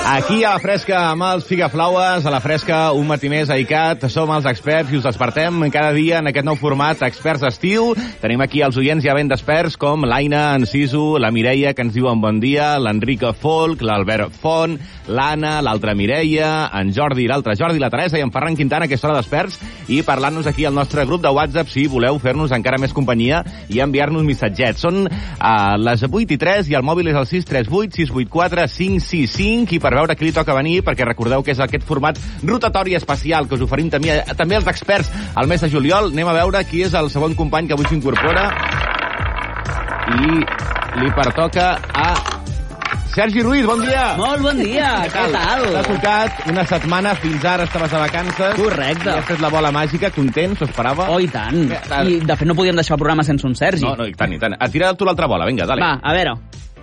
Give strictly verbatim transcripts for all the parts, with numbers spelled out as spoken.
Aquí a la Fresca, amb els Figaflaues, a la Fresca, un matí més a ICAT. Som els experts i us despertem cada dia en aquest nou format, Experts d'Estiu. Tenim aquí els oients ja ben desperts, com l'Aina, en Sisu, la Mireia, que ens diuen bon dia, l'Enrica Folk, l'Albert Font, l'Anna, l'altra Mireia, en Jordi, l'altra Jordi, la Teresa i en Ferran Quintana, a aquesta hora d'experts, i parlant-nos aquí al nostre grup de WhatsApp, si voleu fer-nos encara més companyia i enviar-nos missatgets. Són a les vuit i tres i el mòbil és el sis tres vuit sis vuit quatre cinc sis cinc i per veure qui li toca venir, perquè recordeu que és aquest format rotatori especial que us oferim també, també els experts al mes de juliol. Anem a veure qui és el segon company que avui s'incorpora i li pertoca a Sergi Ruiz. Bon dia! Molt bon dia! Què tal? T'ha tocat una setmana, fins ara estaves de vacances. Correcte. I has fet la bola màgica, content, s'ho esperava? Oh, i tant. I, de fet, no podíem deixar el programa sense un Sergi. No, no, i tant, i tant. A tirar tu l'altra bola, vinga, dale. Va, a veure.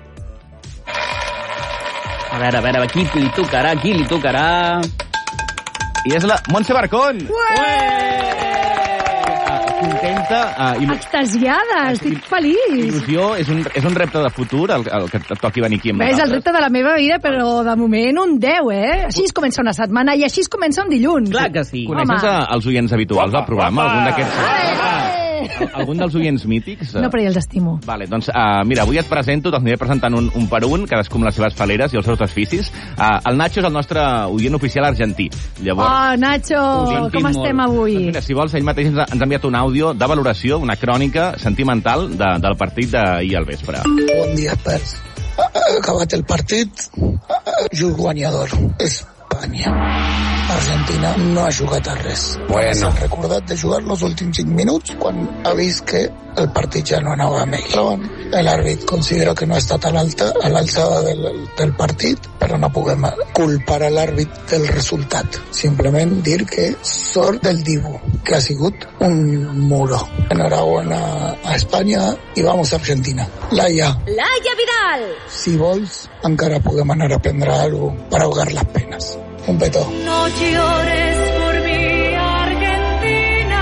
A veure, a veure, a qui li tocarà, a qui li tocarà... I és la Montse Barcón! Ué! Contenta... Uh, il... Extasiada, estic feliç. Il·lusió, és un, és un repte de futur el, el que et toqui venir aquí amb Bé, nosaltres. és el repte de la meva vida, però de moment un deu, eh? Així es comença una setmana i així es comença un dilluns. Clar que sí. Coneixes a, els oients habituals del programa? Algun d'aquests... Algun dels oients mítics? No, però ja els estimo. Vale, doncs, uh, mira, avui et presento, te'ls aniré presentant un, un per un, cadascú amb les seves faleres i els seus desficis. Uh, el Nacho és el nostre oient oficial argentí. Llavors, oh, Nacho, com estem molt. avui? Doncs mira, si vols, ell mateix ens ha, ens ha enviat un àudio de valoració, una crònica sentimental de, del partit d'ahir al vespre. Bon dia, experts. Ha acabat el partit, just guanyador. Espanya. Argentina no ha jugat a res. Bueno. S'ha recordat de jugar els últims cinc minuts quan ha vist que el partit ja no anava amb ell. Però l'àrbit considera que no ha estat a l'alçada del, del partit, però no podem culpar a l'àrbit del resultat. Simplement dir que sort del Dibu, que ha sigut un muro. Enhorabuena a Espanya i vamos a Argentina. Laia. Laia Vidal. Si vols, encara podem anar a prendre alguna cosa per ahogar les penes. Un petó. No llores por mi Argentina,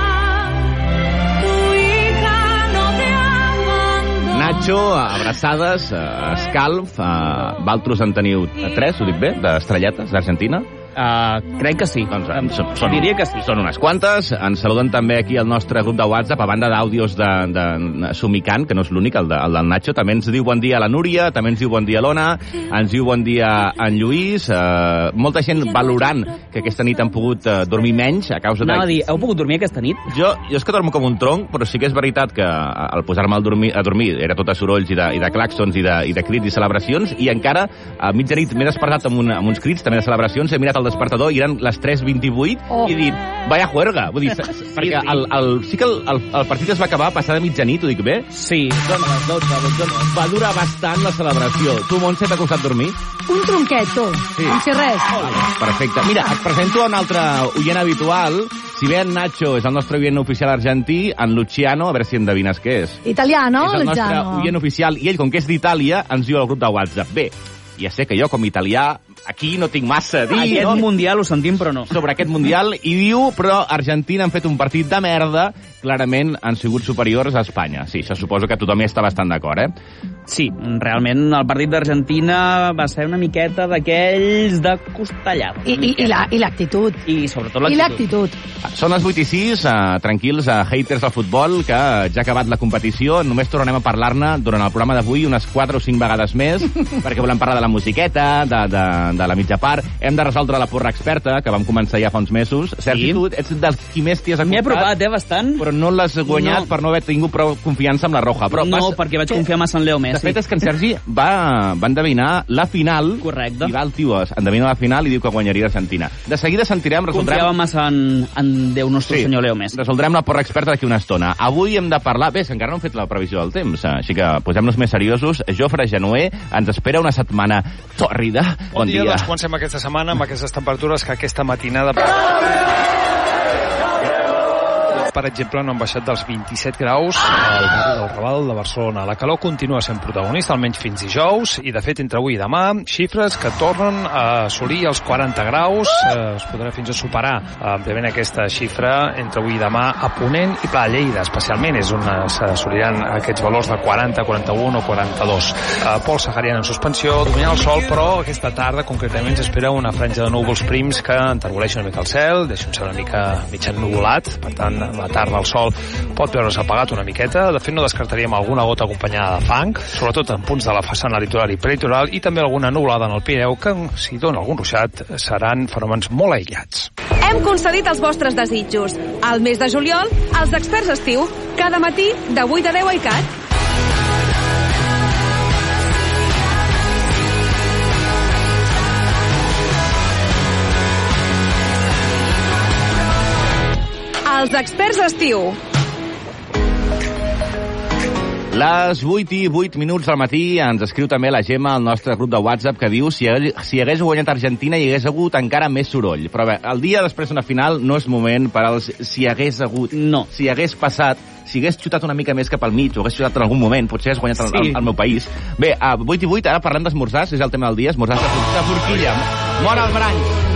tu hija no te abandona. Nacho, abraçades, escalf, Valtros en teniu tres, ho dic bé, d'estrelletes d'Argentina? Uh, crec que sí. Doncs, um, són, són, diria que sí. Són unes quantes. Ens saluden també aquí el nostre grup de WhatsApp, a banda d'àudios de, de Sumicant, que no és l'únic, el, de, el del Nacho. També ens diu bon dia la Núria, també ens diu bon dia l'Ona, ens diu bon dia en Lluís. Uh, molta gent valorant que aquesta nit han pogut uh, dormir menys a causa de... Anava a dir, heu pogut dormir aquesta nit? Jo, jo és que dormo com un tronc, però sí que és veritat que al posar-me a dormir, a dormir era tot a sorolls i de, i de claxons i de, i de crits i celebracions, i encara a mitjanit m'he despertat amb, una, amb uns crits també de celebracions, he mirat el despertador i eren les tres vint-i-vuit oh. i he dit, vaya juerga. Vull dir, sí, perquè sí. El, el, sí que el, el, el partit es va acabar passada mitjanit, ho dic bé? Sí. Doncs les dotze, dotze, va durar bastant la celebració. Tu, Montse, t'ha costat dormir? Un tronquet, tu. Sí. No sé res. Vale, perfecte. Mira, et presento un altre oient habitual. Si bé en Nacho és el nostre oient oficial argentí, en Luciano, a veure si endevines què és. Italiano, és el nostre Luciano. oient oficial, i ell, com que és d'Itàlia, ens diu al grup de WhatsApp. Bé, ja sé que jo, com italià, aquí no tinc massa a dir, aquest no? Mundial ho sentim, però no. Sobre aquest Mundial, i diu, però Argentina han fet un partit de merda, clarament han sigut superiors a Espanya. Sí, això suposo que tothom hi està bastant d'acord, eh? Sí, realment el partit d'Argentina va ser una miqueta d'aquells de costellada. I, i, i l'actitud. I sobretot I l'actitud. l'actitud. Són les vuit i sis, uh, tranquils, uh, haters del futbol, que ja ha acabat la competició. Només tornarem a parlar-ne durant el programa d'avui unes quatre o cinc vegades més, perquè volem parlar de la musiqueta, de, de, de la mitja part. Hem de resoldre la porra experta, que vam començar ja fa uns mesos. Sergi, sí. Tu ets dels qui més t'hi has M'hi he acordat. apropat, eh, bastant. Però no l'has guanyat no. per no haver tingut prou confiança amb la Roja. Però no, vas... perquè vaig confiar massa en Leo Messi. De fet, és que en Sergi va, va endevinar la final. Correcte. I va el tio endevina la final i diu que guanyaria Argentina. De seguida sentirem... Resoldrem... Confiava massa en, en Déu nostre sí, senyor Leo Messi. Resoldrem la porra experta d'aquí una estona. Avui hem de parlar... Bé, és que encara no hem fet la previsió del temps, així que posem-nos més seriosos. Jofre Genoé, ens espera una setmana tòrrida. Bon, bon dia. dia. Doncs comencem aquesta setmana amb aquestes temperatures que aquesta matinada... Per exemple, no han baixat dels vint-i-set graus al barri del Raval de Barcelona. La calor continua sent protagonista, almenys fins dijous, i de fet entre avui i demà, xifres que tornen a assolir els quaranta graus, eh, es podrà fins a superar òbviament aquesta xifra entre avui i demà a Ponent i Pla de Lleida, especialment és on s'assoliran aquests valors de quaranta, quaranta-un o quaranta-dos. Eh, Pol sahariana en suspensió, dominant el sol, però aquesta tarda concretament s'espera una franja de núvols prims que enterboleixen una mica el cel, deixa un cel una mica mig ennuvolat, per tant la tarda el sol pot veure's apagat una miqueta. De fet no descartaríem alguna gota acompanyada de fang, sobretot en punts de la façana litoral i peritoral, i també alguna nuvolada en el Pirineu que, si dona algun ruixat, seran fenòmens molt aïllats. Hem concedit els vostres desitjos. Al mes de juliol, els experts estiu, cada matí de vuit a deu a ICAT. Els experts estiu. Les vuit i vuit minuts del matí ens escriu també la Gemma al nostre grup de WhatsApp que diu si, si hagués guanyat Argentina hi hagués hagut encara més soroll. Però bé, el dia després d'una final no és moment per als si hagués hagut. No. Si hagués passat, si hagués xutat una mica més cap al mig o hagués xutat en algun moment, potser hagués guanyat el, el, el meu país. Bé, a vuit i vuit ara parlem d'esmorzars, és el tema del dia, esmorzars de, de forquilla. Mor el branys!